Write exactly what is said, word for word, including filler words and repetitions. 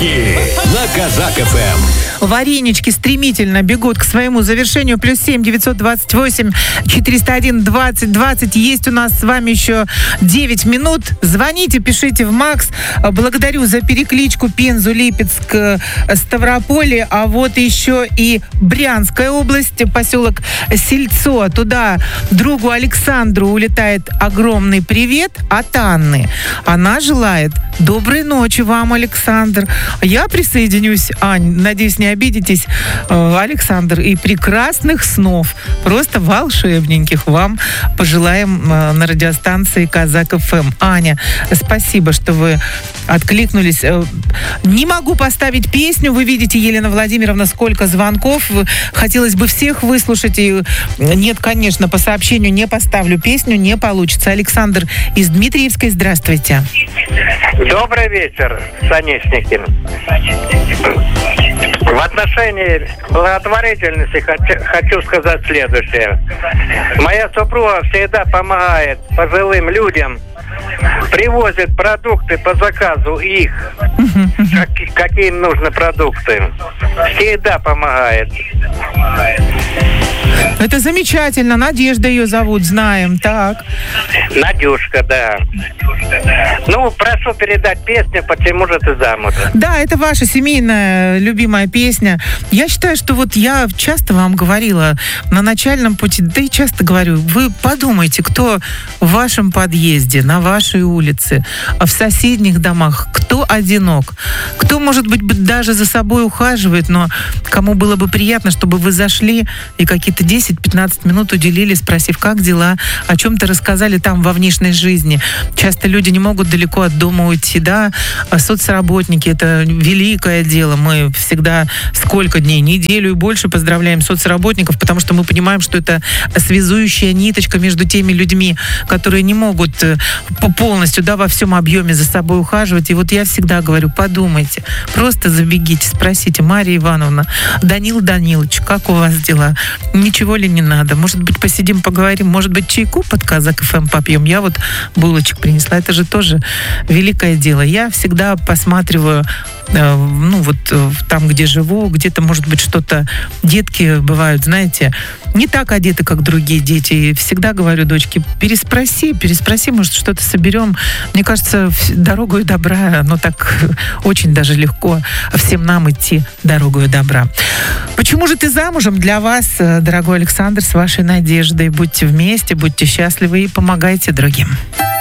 Сумерки на Казак эф эм. Варенички стремительно бегут к своему завершению. Плюс семь девятьсот двадцать восемь четыреста один двадцать двадцать. Есть у нас с вами еще девять минут. Звоните, пишите в Макс. Благодарю за перекличку Пензу, Липецк, Ставрополье. А вот еще и Брянская область, поселок Сельцо. Туда другу Александру улетает огромный привет от Анны. Она желает доброй ночи вам, Александр. Я присоединюсь, Ань, надеюсь, не обидитесь, Александр, и прекрасных снов, просто волшебненьких вам пожелаем на радиостанции Казак эф эм. Аня, спасибо, что вы откликнулись. Не могу поставить песню. Вы видите, Елена Владимировна, сколько звонков. Хотелось бы всех выслушать. И нет, конечно, по сообщению не поставлю песню, не получится. Александр из Дмитриевской, здравствуйте. Добрый вечер, Сонечники. В отношении благотворительности хочу, хочу сказать следующее. Моя супруга всегда помогает пожилым людям, привозит продукты по заказу их, как, какие им нужны продукты. Всегда помогает. Это замечательно. Надежда ее зовут, знаем. Так. Надюшка, да. Ну, прошу передать песню «Почему же ты замужем». Да, это ваша семейная любимая песня. Я считаю, что вот я часто вам говорила на начальном пути, да и часто говорю, вы подумайте, кто в вашем подъезде, на вашей улице, в соседних домах, кто одинок, кто, может быть, даже за собой ухаживает, но кому было бы приятно, чтобы вы зашли и какие-то десять-пятнадцать минут уделили, спросив, как дела, о чем-то рассказали там во внешней жизни. Часто люди не могут далеко от дома уйти, да, а соцработники — это великое дело. Мы всегда сколько дней, неделю и больше поздравляем соцработников, потому что мы понимаем, что это связующая ниточка между теми людьми, которые не могут полностью, да, во всем объеме за собой ухаживать. И вот я всегда говорю, подумайте, просто забегите, спросите: Мария Ивановна, Данил Данилович, как у вас дела? Ничего ли не надо? Может быть, посидим, поговорим? Может быть, чайку под Казак эф эм попьем? Я вот булочек принесла. Это же тоже великое дело. Я всегда посматриваю, э, ну вот э, там, где живу, где-то, может быть, что-то... Детки бывают, знаете, не так одеты, как другие дети. И всегда говорю дочке: переспроси, переспроси, может, что-то соберем. Мне кажется, дорогою добра, ну так очень даже легко всем нам идти дорогою добра. Почему же ты замужем? Для вас, дорогой Александр, с вашей Надеждой. Будьте вместе, будьте счастливы и помогайте другим.